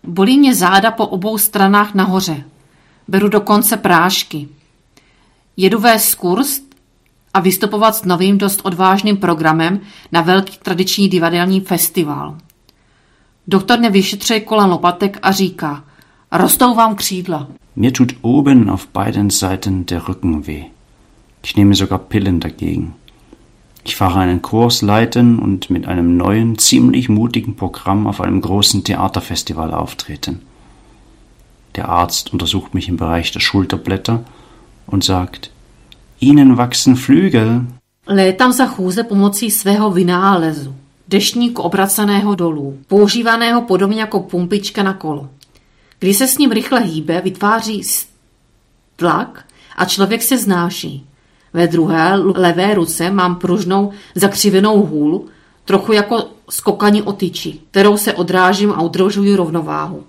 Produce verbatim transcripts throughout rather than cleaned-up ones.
Bolí mě záda po obou stranách nahoře. Beru dokonce prášky. Jedu vést kurz a vystupovat s novým dost odvážným programem na velký tradiční divadelní festival. Doktor mě vyšetřuje kolem lopatek a říká, rostou vám křídla. Mir tut oben auf beiden Seiten der Rücken weh. Ich nehme sogar Pillen dagegen. Ich fahre einen Kurs leiten und mit einem neuen, ziemlich mutigen Programm auf einem großen Theaterfestival auftreten. Der Arzt untersucht mich im Bereich der Schulterblätter und sagt, Ihnen wachsen Flügel. Létám za chůze pomocí svého vynálezu, deštníku obraceného dolů, používaného podobně jako pumpička na kolo. Když se s ním rychle hýbe, vytváří tlak a člověk se znáší. Ve druhé levé ruce mám pružnou zakřivenou hůl, trochu jako skokani o tyči, kterou se odrážím a udržuji rovnováhu.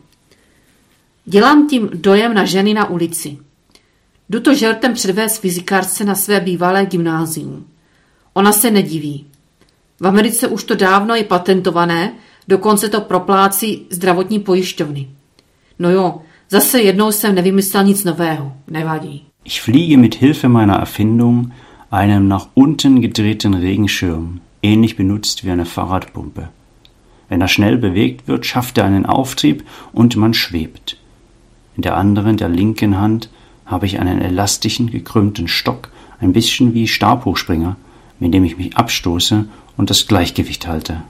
Dělám tím dojem na ženy na ulici. Jdu to žertem předvést fyzikárce na své bývalé gymnázium. Ona se nediví. V Americe už to dávno je patentované, dokonce to proplácí zdravotní pojišťovny. No jo, zase jednou jsem nevymyslel nic nového. Nevadí. Ich fliege mit Hilfe meiner Erfindung einem nach unten gedrehten Regenschirm, ähnlich benutzt wie eine Fahrradpumpe. Wenn er schnell bewegt wird, schafft er einen Auftrieb und man schwebt. In der anderen, der linken Hand, habe ich einen elastischen, gekrümmten Stock, ein bisschen wie Stabhochspringer, mit dem ich mich abstoße und das Gleichgewicht halte.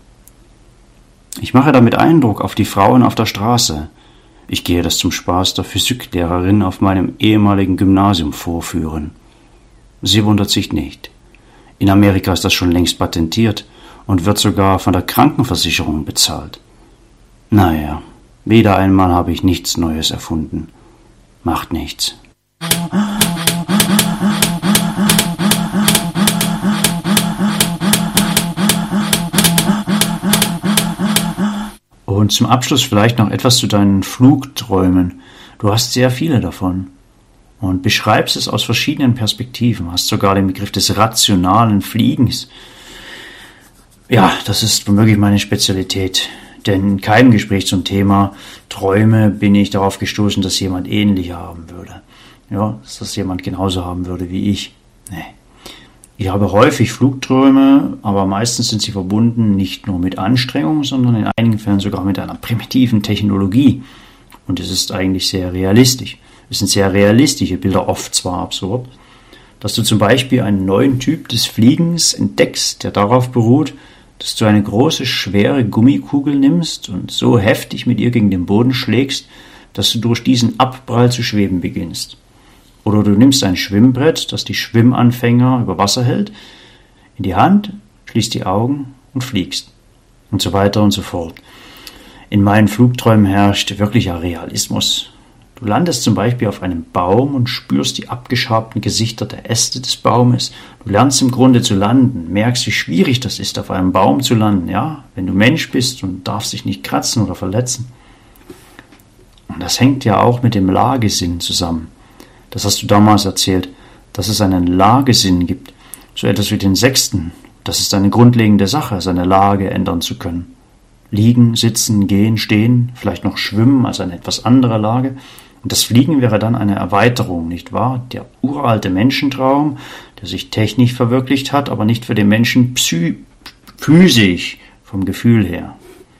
Ich mache damit Eindruck auf die Frauen auf der Straße. Ich gehe das zum Spaß der Physiklehrerin auf meinem ehemaligen Gymnasium vorführen. Sie wundert sich nicht. In Amerika ist das schon längst patentiert und wird sogar von der Krankenversicherung bezahlt. Naja, wieder einmal habe ich nichts Neues erfunden. Macht nichts. Und zum Abschluss vielleicht noch etwas zu deinen Flugträumen. Du hast sehr viele davon und beschreibst es aus verschiedenen Perspektiven, hast sogar den Begriff des rationalen Fliegens. Ja, das ist womöglich meine Spezialität, denn in keinem Gespräch zum Thema Träume bin ich darauf gestoßen, dass jemand ähnlich haben würde. Ja, dass das jemand genauso haben würde wie ich. Nee. Ich habe häufig Flugträume, aber meistens sind sie verbunden nicht nur mit Anstrengung, sondern in einigen Fällen sogar mit einer primitiven Technologie. Und es ist eigentlich sehr realistisch. Es sind sehr realistische Bilder, oft zwar absurd, dass du zum Beispiel einen neuen Typ des Fliegens entdeckst, der darauf beruht, dass du eine große, schwere Gummikugel nimmst und so heftig mit ihr gegen den Boden schlägst, dass du durch diesen Abprall zu schweben beginnst. Oder du nimmst ein Schwimmbrett, das die Schwimmanfänger über Wasser hält, in die Hand, schließt die Augen und fliegst. Und so weiter und so fort. In meinen Flugträumen herrscht wirklicher Realismus. Du landest zum Beispiel auf einem Baum und spürst die abgeschabten Gesichter der Äste des Baumes. Du lernst im Grunde zu landen, merkst, wie schwierig das ist, auf einem Baum zu landen, ja, wenn du Mensch bist und darfst dich nicht kratzen oder verletzen. Und das hängt ja auch mit dem Lagesinn zusammen. Das hast du damals erzählt, dass es einen Lagesinn gibt, so etwas wie den Sechsten. Das ist eine grundlegende Sache, seine Lage ändern zu können. Liegen, sitzen, gehen, stehen, vielleicht noch schwimmen als eine etwas andere Lage. Und das Fliegen wäre dann eine Erweiterung, nicht wahr? Der uralte Menschentraum, der sich technisch verwirklicht hat, aber nicht für den Menschen psy- physisch, vom Gefühl her.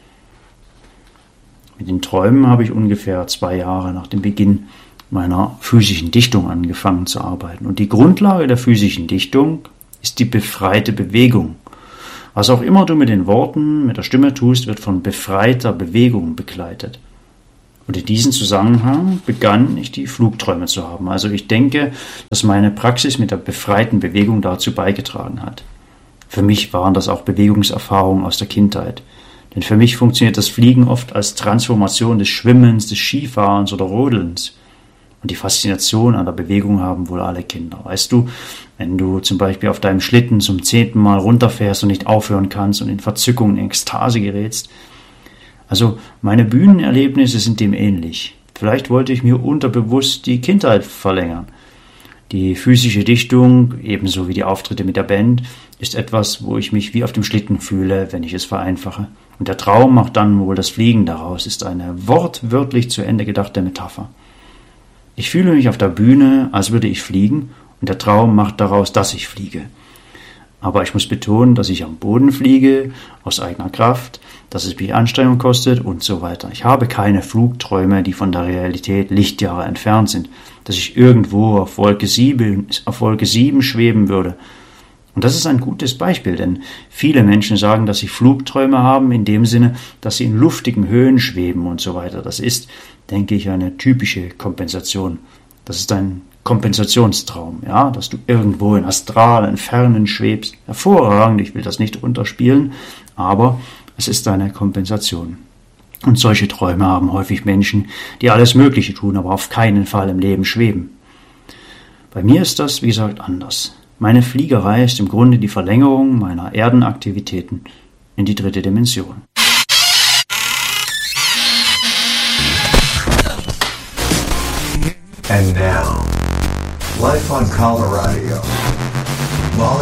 Mit den Träumen habe ich ungefähr zwei Jahre nach dem Beginn meiner physischen Dichtung angefangen zu arbeiten. Und die Grundlage der physischen Dichtung ist die befreite Bewegung. Was auch immer du mit den Worten, mit der Stimme tust, wird von befreiter Bewegung begleitet. Und in diesem Zusammenhang begann ich die Flugträume zu haben. Also ich denke, dass meine Praxis mit der befreiten Bewegung dazu beigetragen hat. Für mich waren das auch Bewegungserfahrungen aus der Kindheit. Denn für mich funktioniert das Fliegen oft als Transformation des Schwimmens, des Skifahrens oder Rodelns. Und die Faszination an der Bewegung haben wohl alle Kinder. Weißt du, wenn du zum Beispiel auf deinem Schlitten zum zehnten Mal runterfährst und nicht aufhören kannst und in Verzückung, in Ekstase gerätst. Also meine Bühnenerlebnisse sind dem ähnlich. Vielleicht wollte ich mir unterbewusst die Kindheit verlängern. Die physische Dichtung, ebenso wie die Auftritte mit der Band, ist etwas, wo ich mich wie auf dem Schlitten fühle, wenn ich es vereinfache. Und der Traum macht dann wohl das Fliegen daraus, ist eine wortwörtlich zu Ende gedachte Metapher. Ich fühle mich auf der Bühne, als würde ich fliegen, und der Traum macht daraus, dass ich fliege. Aber ich muss betonen, dass ich am Boden fliege, aus eigener Kraft, dass es mich Anstrengung kostet und so weiter. Ich habe keine Flugträume, die von der Realität Lichtjahre entfernt sind, dass ich irgendwo auf Wolke sieben, auf Wolke sieben schweben würde. Und das ist ein gutes Beispiel, denn viele Menschen sagen, dass sie Flugträume haben, in dem Sinne, dass sie in luftigen Höhen schweben und so weiter. Das ist, denke ich, eine typische Kompensation. Das ist ein Kompensationstraum, ja, dass du irgendwo in astralen Fernen schwebst. Hervorragend, ich will das nicht runterspielen, aber es ist eine Kompensation. Und solche Träume haben häufig Menschen, die alles Mögliche tun, aber auf keinen Fall im Leben schweben. Bei mir ist das, wie gesagt, anders. Meine Fliegerei ist im Grunde die Verlängerung meiner Erdenaktivitäten in die dritte Dimension. And now, Life on Colorado.